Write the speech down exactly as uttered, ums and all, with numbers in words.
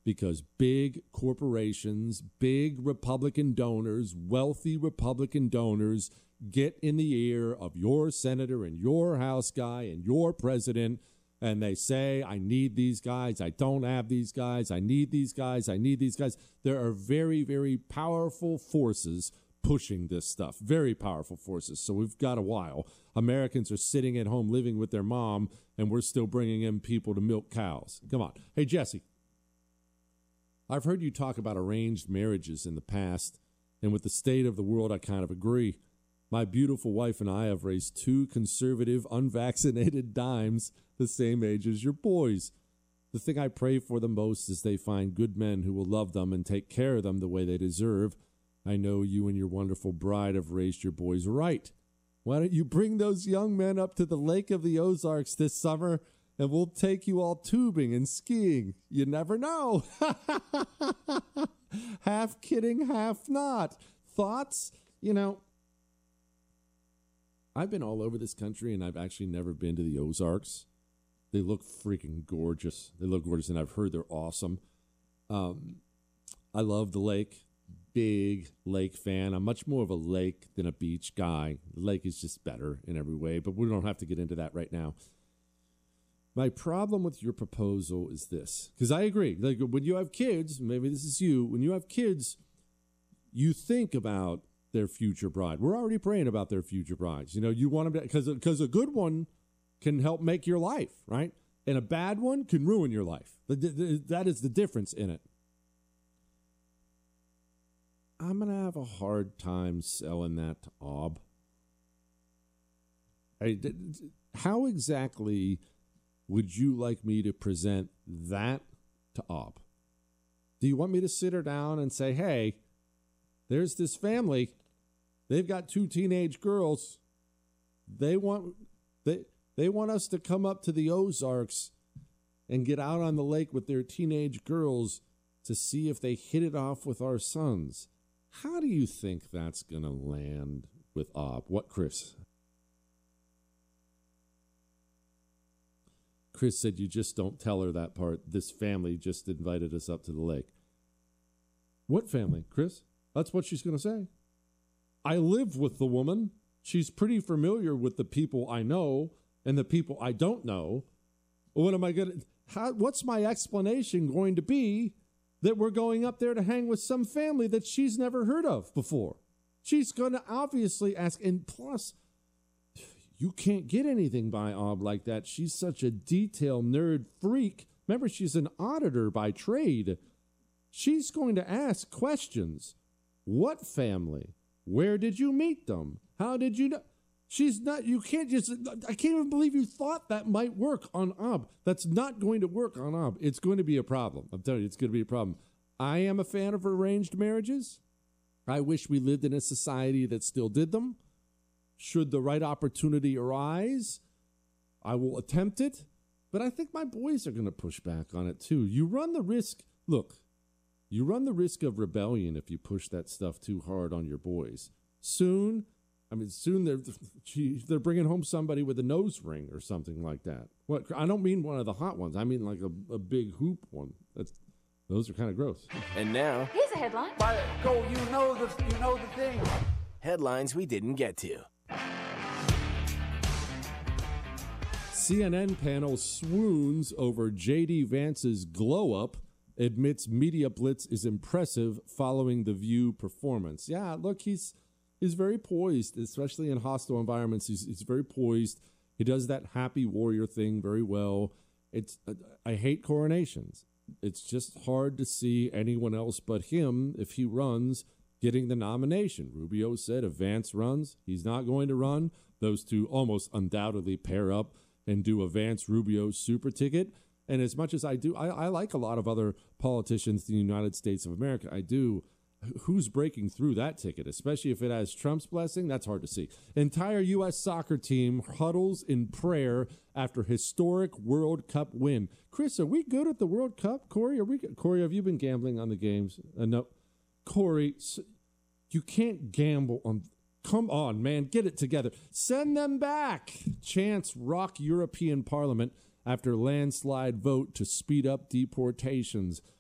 because big corporations, big Republican donors, wealthy Republican donors get in the ear of your senator and your House guy and your president, and they say, I need these guys, I don't have these guys, I need these guys, I need these guys. There are very, very powerful forces pushing this stuff, very powerful forces. So we've got a while. Americans are sitting at home living with their mom, and we're still bringing in people to milk cows. Come on. Hey, Jesse, I've heard you talk about arranged marriages in the past, and with the state of the world, I kind of agree. My beautiful wife and I have raised two conservative, unvaccinated dimes the same age as your boys. The thing I pray for the most is they find good men who will love them and take care of them the way they deserve. I know you and your wonderful bride have raised your boys right. Why don't you bring those young men up to the Lake of the Ozarks this summer, and we'll take you all tubing and skiing. You never know. Half kidding, half not. Thoughts? You know, I've been all over this country, and I've actually never been to the Ozarks. They look freaking gorgeous. They look gorgeous, and I've heard they're awesome. Um, I love the lake. Big lake fan. I'm much more of a lake than a beach guy. The lake is just better in every way, but we don't have to get into that right now. My problem with your proposal is this, because I agree. Like when you have kids, maybe this is you, when you have kids, you think about their future bride. We're already praying about their future brides. You know, you want them to, because because a good one can help make your life, right? And a bad one can ruin your life. That is the difference in it. I'm going to have a hard time selling that to Ob. I, how exactly would you like me to present that to Ob? Do you want me to sit her down and say, hey, there's this family. They've got two teenage girls. They want they they want us to come up to the Ozarks and get out on the lake with their teenage girls to see if they hit it off with our sons. How do you think that's going to land with Ob? What, Chris? Chris said, you just don't tell her that part. This family just invited us up to the lake. What family, Chris? That's what she's going to say. I live with the woman. She's pretty familiar with the people I know and the people I don't know. What am I going to, what's my explanation going to be that we're going up there to hang with some family that she's never heard of before? She's going to obviously ask, and plus, you can't get anything by Ob like that. She's such a detail nerd freak. Remember, she's an auditor by trade. She's going to ask questions. What family? Where did you meet them? How did you know? She's not, you can't just, I can't even believe you thought that might work on Ob. That's not going to work on Ob. It's going to be a problem. I'm telling you, it's going to be a problem. I am a fan of arranged marriages. I wish we lived in a society that still did them. Should the right opportunity arise, I will attempt it. But I think my boys are going to push back on it too. You run the risk, look, you run the risk of rebellion if you push that stuff too hard on your boys. Soon, I mean, soon they're they're bringing home somebody with a nose ring or something like that. What? I don't mean one of the hot ones. I mean like a, a big hoop one. That's those are kind of gross. And now, here's a headline. By go, you know the you know the thing. Headlines we didn't get to. C N N panel swoons over J D Vance's glow up. Admits media blitz is impressive following the View performance. Yeah, look, he's. He's very poised, especially in hostile environments. He's, he's very poised. He does that happy warrior thing very well. It's I hate coronations. It's just hard to see anyone else but him, if he runs, getting the nomination. Rubio said if Vance runs, he's not going to run. Those two almost undoubtedly pair up and do a Vance-Rubio super ticket. And as much as I do, I, I like a lot of other politicians in the United States of America. I do. Who's breaking through that ticket, especially if it has Trump's blessing? That's hard to see. Entire U S soccer team huddles in prayer after historic World Cup win. Chris, are we good at the World Cup? Corey, are we? Corey, have you been gambling on the games? Uh, no. Corey, you can't gamble on. Come on, man, get it together. Send them back. Chants rock European Parliament after landslide vote to speed up deportations.